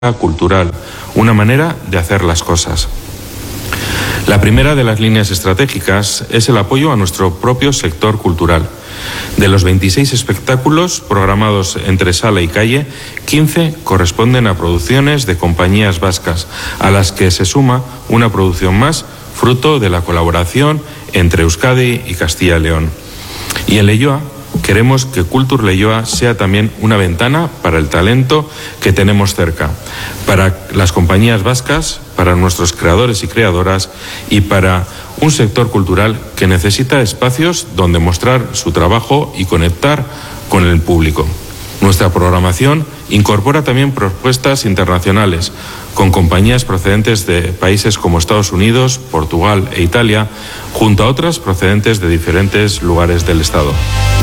cultural, una manera de hacer las cosas. La primera de las líneas estratégicas es el apoyo a nuestro propio sector cultural. De los 26 espectáculos programados entre sala y calle, 15 corresponden a producciones de compañías vascas, a las que se suma una producción más, fruto de la colaboración entre Euskadi y Castilla y León. Y en Leioa, queremos que Kultur Leioa sea también una ventana para el talento que tenemos cerca, para las compañías vascas, para nuestros creadores y creadoras y para un sector cultural que necesita espacios donde mostrar su trabajo y conectar con el público. Nuestra programación incorpora también propuestas internacionales con compañías procedentes de países como Estados Unidos, Portugal e Italia, junto a otras procedentes de diferentes lugares del Estado.